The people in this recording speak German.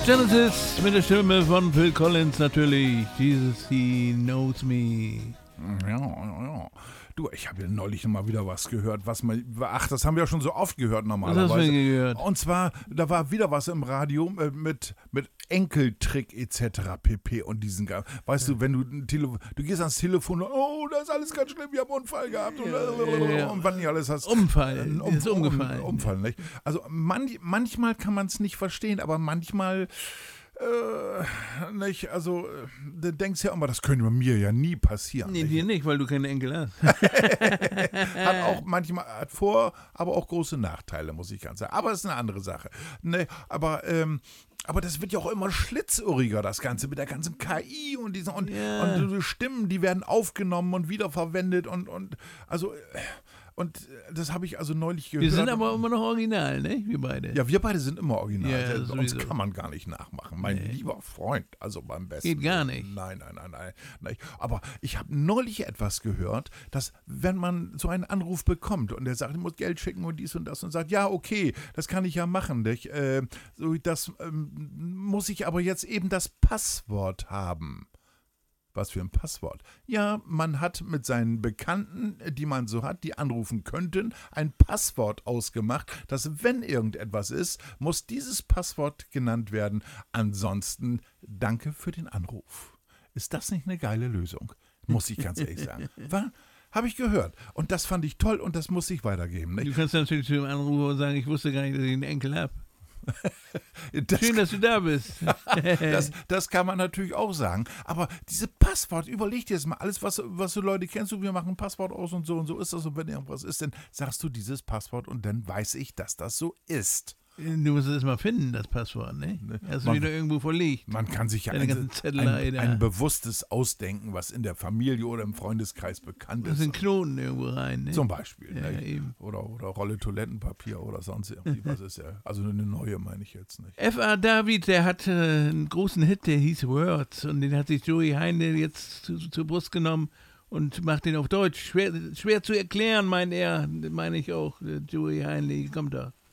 Genesis mit der Stimme von Phil Collins natürlich. Jesus, he knows me. Ja. Du, ich habe ja neulich noch mal wieder was gehört, das haben wir ja schon so oft gehört normalerweise. Was hast du denn gehört? Und zwar, da war wieder was im Radio mit Enkeltrick etc. pp. Und diesen, weißt du, wenn du gehst ans Telefon, oh, das ist alles ganz schlimm, ich habe einen Unfall gehabt und wann nicht alles hast. Umfall, ist umgefallen. Unfall, nicht? Also manchmal kann man es nicht verstehen, aber manchmal nicht, also du denkst ja immer, das könnte bei mir ja nie passieren. Nee, dir nicht, weil du keine Enkel hast. Hat auch manchmal Vor-, aber auch große Nachteile, muss ich ganz sagen. Aber es ist eine andere Sache. Ne, aber das wird ja auch immer schlitzohriger, das Ganze, mit der ganzen KI und diesen und die Stimmen, die werden aufgenommen und wiederverwendet und das habe ich also neulich gehört. Wir sind aber immer noch original, ne? Wir beide. Ja, wir beide sind immer original. Ja, uns kann man gar nicht nachmachen. Mein lieber Freund, also beim besten. Geht gar nicht. Nein. Aber ich habe neulich etwas gehört, dass wenn man so einen Anruf bekommt und der sagt, ich muss Geld schicken und dies und das und sagt, ja, okay, das kann ich ja machen. Nicht? Muss ich aber jetzt eben das Passwort haben. Was für ein Passwort? Ja, man hat mit seinen Bekannten, die man so hat, die anrufen könnten, ein Passwort ausgemacht, dass wenn irgendetwas ist, muss dieses Passwort genannt werden. Ansonsten danke für den Anruf. Ist das nicht eine geile Lösung? Muss ich ganz ehrlich sagen. Habe ich gehört. Und das fand ich toll und das muss ich weitergeben. Nicht? Du kannst natürlich zu dem Anrufer sagen, ich wusste gar nicht, dass ich einen Enkel habe. Schön, dass du da bist. Das kann man natürlich auch sagen. Aber diese Passwort, überleg dir das mal. Alles, was du Leute kennst, wir machen ein Passwort aus und so ist das. Und wenn irgendwas ist, dann sagst du dieses Passwort und dann weiß ich, dass das so ist. Du musst es mal finden, das Passwort, ne? Hast du wieder irgendwo verlegt. Man kann sich ja ein bewusstes ausdenken, was in der Familie oder im Freundeskreis bekannt ist. Das sind Knoten irgendwo rein, ne? Zum Beispiel. Ja, ne? eben. Oder Rolle Toilettenpapier oder sonst irgendwie. Was ist ja? Also eine neue meine ich jetzt nicht. F.A. David, der hat einen großen Hit, der hieß Words. Und den hat sich Joey Heine jetzt zur Brust genommen und macht den auf Deutsch. Schwer zu erklären, meint er. Meine ich auch. Joey Heine, kommt da.